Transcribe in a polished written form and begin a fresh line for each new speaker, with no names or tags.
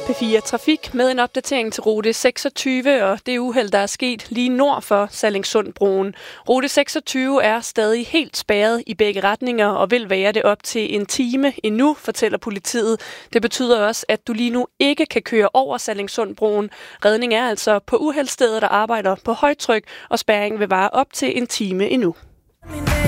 P4 Trafik med en opdatering til rute 26 og det uheld, der er sket lige nord for Sallingsundbroen. Rute 26 er stadig helt spærret i begge retninger og vil være det op til en time endnu, fortæller politiet. Det betyder også, at du lige nu ikke kan køre over Sallingsundbroen. Redning er altså på uheldsstedet, der arbejder på højtryk, og spærringen vil vare op til en time endnu.